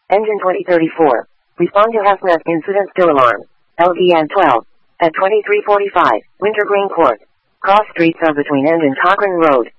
Engine 2034. Respond to HAZMAT incident still alarm. LVN 12. At 2345, Wintergreen Court. Cross streets are between End and Cochrane Road.